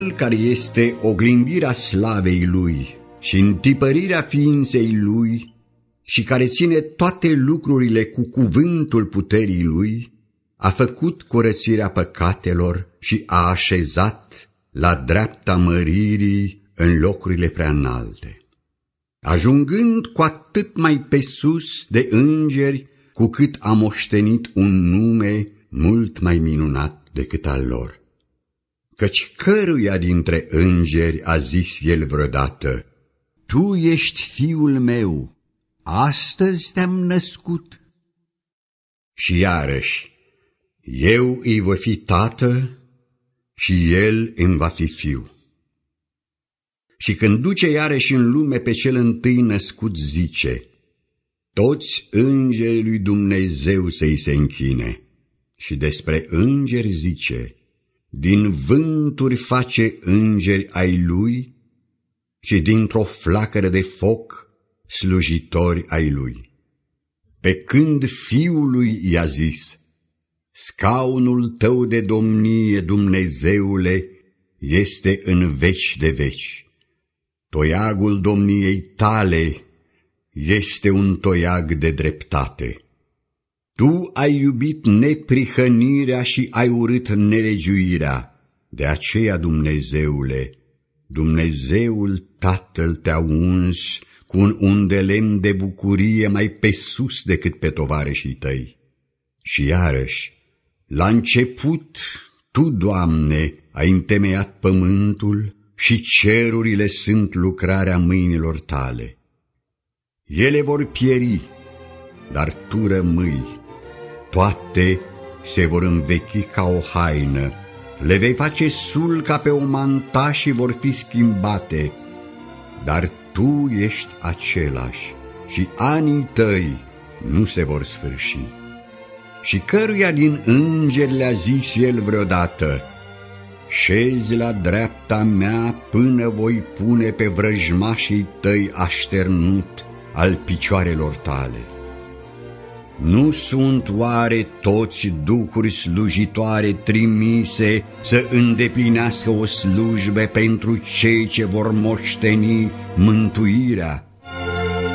care este oglindirea slavei Lui și întipărirea ființei Lui și care ține toate lucrurile cu cuvântul puterii Lui, a făcut curățirea păcatelor și a așezat la dreapta măririi în locurile preaînalte, ajungând cu atât mai pe sus de îngeri, cu cât a moștenit un nume mult mai minunat decât al lor. Căci căruia dintre îngeri a zis el vreodată: Tu ești fiul meu, astăzi te-am născut? Și iarăși, eu îi voi fi tată și el îmi va fi fiu. Și când duce iarăși în lume pe cel întâi născut, zice: Toți îngerii lui Dumnezeu să-i se închine. Și despre îngeri zice: Din vânturi face îngeri ai lui și dintr-o flacără de foc slujitori ai lui. Pe când fiului i-a zis: Scaunul tău de domnie, Dumnezeule, este în veci de veci. Toiagul domniei tale este un toiag de dreptate. Tu ai iubit neprihănirea și ai urât nelegiuirea. De aceea, Dumnezeule, Dumnezeul Tatăl te-a uns cu un undelemn de bucurie mai pe sus decât pe tovarășii tăi. Și iarăși, la început, Tu, Doamne, ai întemeiat pământul și cerurile sunt lucrarea mâinilor Tale. Ele vor pieri, dar Tu rămâi. Toate se vor învechi ca o haină, le vei face sul ca pe o manta și vor fi schimbate, dar Tu ești același și anii Tăi nu se vor sfârși. Și căruia din îngeri le-a zis el vreodată: Șezi la dreapta mea până voi pune pe vrăjmașii Tăi așternut al picioarelor Tale. Nu sunt oare toți duhuri slujitoare trimise să îndeplinească o slujbe pentru cei ce vor moșteni mântuirea